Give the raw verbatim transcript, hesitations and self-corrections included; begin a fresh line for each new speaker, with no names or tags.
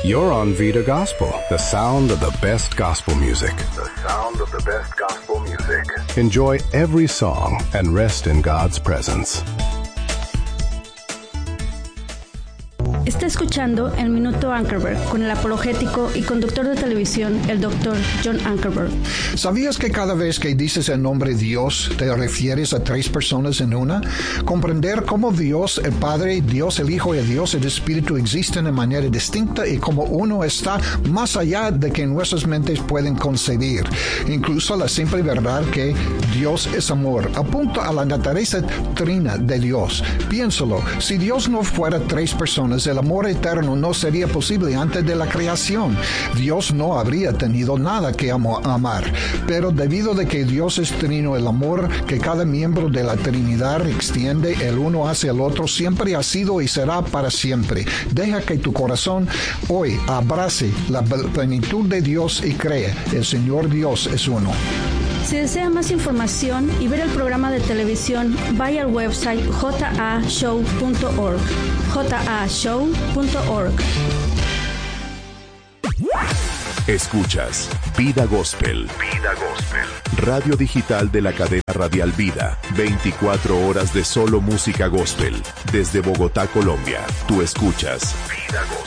You're on Vida Gospel, the sound of the best gospel music.
The sound of the best gospel music.
Enjoy every song and rest in God's presence.
Está escuchando El Minuto Ankerberg con el apologético y conductor de televisión, el doctor John Ankerberg.
¿Sabías que cada vez que dices el nombre Dios te refieres a tres personas en una? Comprender cómo Dios el Padre, Dios el Hijo y Dios el Espíritu existen de manera distinta y cómo uno está más allá de que nuestras mentes pueden concebir. Incluso la simple verdad que Dios es amor apunta a la naturaleza trina de Dios. Piénsalo, si Dios no fuera tres personas, el amor eterno no sería posible antes de la creación. Dios no habría tenido nada que amo, amar. Pero debido a que Dios es trino, el amor que cada miembro de la Trinidad extiende el uno hacia el otro siempre ha sido y será para siempre. Deja que tu corazón hoy abrace la plenitud de Dios y cree, el Señor Dios es uno.
Si desea más información y ver el programa de televisión, vaya al website j a show punto org. j a show punto org.
Escuchas Vida Gospel.
Vida Gospel.
Radio digital de la cadena radial Vida. veinticuatro horas de solo música gospel. Desde Bogotá, Colombia. Tú escuchas
Vida Gospel.